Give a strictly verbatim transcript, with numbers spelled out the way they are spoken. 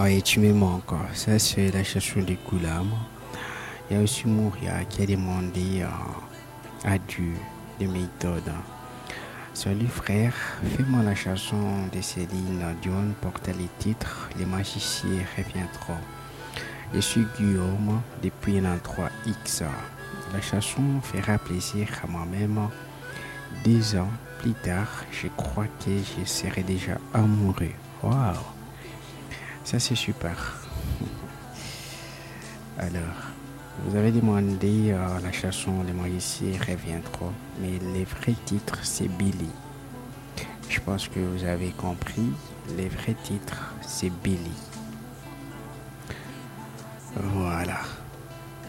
Ah, et tu me manques. Ça, c'est la chanson de Goulam. Il y a aussi Mouria qui a demandé euh, à Dieu des méthodes. Salut frère, fais-moi la chanson de Céline Dion porte les titres Les magiciens reviendront. Je suis Guillaume depuis un trois X. La chanson fera plaisir à moi-même. Dix ans plus tard, je crois que je serai déjà amoureux. Waouh, ça c'est super. Alors, vous avez demandé euh, la chanson Les magiciens reviendront, mais le vrai titre c'est Billy. Je pense que vous avez compris. Le vrai titre c'est Billy. Voilà.